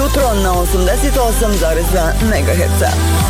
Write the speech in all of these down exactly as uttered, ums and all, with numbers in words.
jutro na osamdeset osam zarez dva megaherca.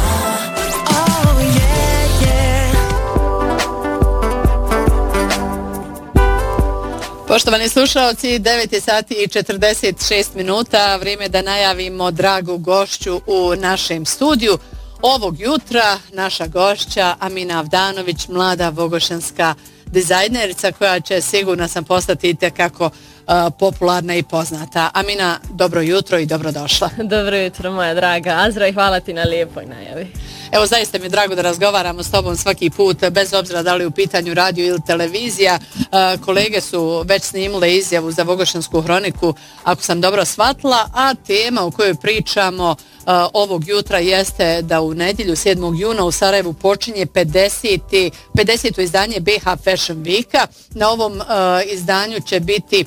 Poštovani slušalci, devet je sati i četrdeset šest minuta, vrijeme da najavimo dragu gošću u našem studiju. Ovog jutra naša gošća Amina Avdanović, mlada vogošanska dizajnerica koja će, sigurno sam, postati itekako uh, popularna i poznata. Amina, dobro jutro i dobrodošla. Dobro jutro, moja draga Azra, i hvala ti na lijepoj najavi. Evo, zaista mi je drago da razgovaramo s tobom svaki put, bez obzira da li u pitanju radio ili televizija. Kolege su već snimile izjavu za Vogošansku hroniku, ako sam dobro shvatila, a tema o kojoj pričamo ovog jutra jeste da u nedjelju sedmog juna u Sarajevu počinje pedeseto izdanje B H Fashion Weeka. Na ovom izdanju će biti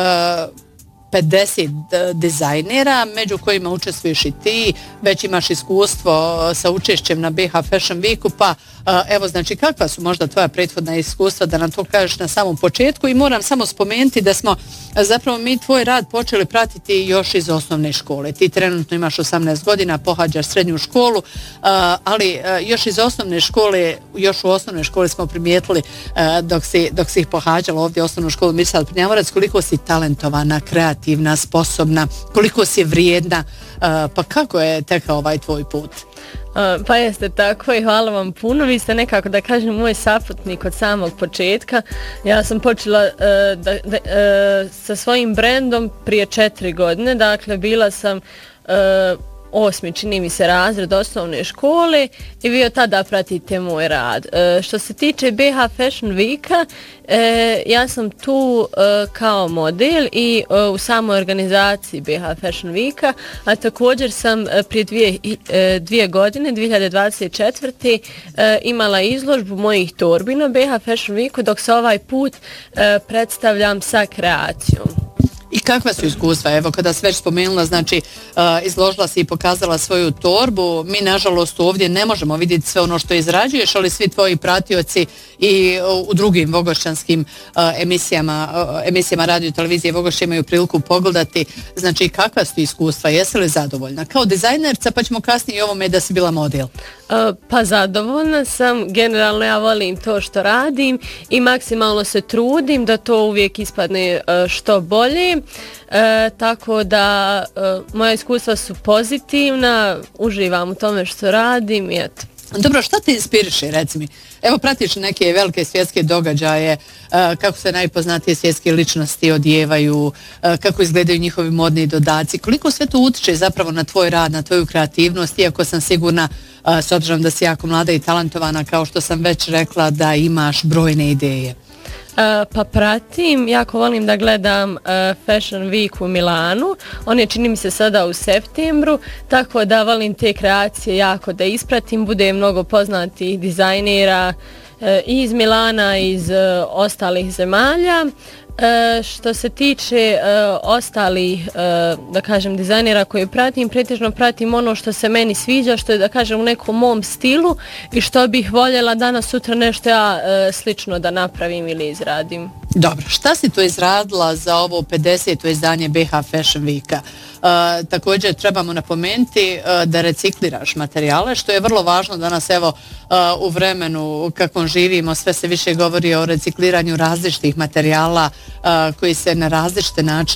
pedeset dizajnera, među kojima učestvuješ i ti, već imaš iskustvo sa učešćem na B H Fashion Weeku, pa evo, znači, kakva su možda tvoja prethodna iskustva, da nam to kažeš na samom početku. I moram samo spomenuti da smo zapravo mi tvoj rad počeli pratiti još iz osnovne škole. Ti trenutno imaš osamnaest godina, pohađaš srednju školu, ali još iz osnovne škole, još u osnovnoj školi smo primijetili dok si, dok si ih pohađala ovdje osnovnu školu Mirsad Prnjavorac, koliko si talentovana, kreativna, sposobna, koliko si vrijedna, pa kako je tekao ovaj tvoj put? Uh, pa jeste tako i hvala vam puno. Vi ste nekako, da kažem, moj saputnik od samog početka. Ja sam počela uh, da, da, uh, sa svojim brendom prije četiri godine, dakle bila sam uh, osmi, čini mi se, razred osnovne škole i vi od tada pratite moj rad. E, što se tiče B H Fashion Weeka, e, ja sam tu e, kao model i e, u samoj organizaciji B H Fashion Weeka, a također sam e, prije dvije, e, dvije godine, dvije hiljade dvadeset četvrte. E, imala izložbu mojih torbi na B H Fashion Weeku, dok se ovaj put e, predstavljam sa kreacijom. I kakva su iskustva? Evo, kada si već spomenula, znači, uh, izložila si i pokazala svoju torbu. Mi, nažalost, ovdje ne možemo vidjeti sve ono što izrađuješ, ali svi tvoji pratioci i uh, u drugim vogošćanskim uh, emisijama, uh, emisijama radio i televizije Vogošće imaju priliku pogledati. Znači, kakva su iskustva? Jesi li zadovoljna? Kao dizajnerca, pa ćemo kasnije i ovome da si bila model. Uh, pa zadovoljna sam. Generalno ja volim to što radim i maksimalno se trudim da to uvijek ispadne uh, što bolje. E, tako da e, moja iskustva su pozitivna, uživam u tome što radim i eto. Dobro, šta te inspiriše, reci mi? Evo, pratiš neke velike svjetske događaje, kako se najpoznatije svjetske ličnosti odjevaju, kako izgledaju njihovi modni dodaci, koliko sve to utiče zapravo na tvoj rad, na tvoju kreativnost, iako sam sigurna, s obzirom da si jako mlada i talentovana, kao što sam već rekla, da imaš brojne ideje. Uh, pa pratim, jako volim da gledam uh, Fashion Week u Milanu, on je, čini mi se, sada u septembru, tako da volim te kreacije jako da ispratim, bude mnogo poznatih dizajnera uh, iz Milana, iz uh, ostalih zemalja. E, što se tiče e, ostalih, e, da kažem, dizajnera koje pratim, pretežno pratim ono što se meni sviđa, što je, da kažem, u nekom mom stilu i što bih voljela danas sutra nešto ja e, slično da napravim ili izradim. Dobro, šta si to izradila za ovo pedeseto izdanje B H Fashion Weeka? Uh, također trebamo napomenuti uh, da recikliraš materijale, što je vrlo važno danas, evo, uh, u vremenu kakvom živimo, sve se više govori o recikliranju različitih materijala uh, koji se na različite načine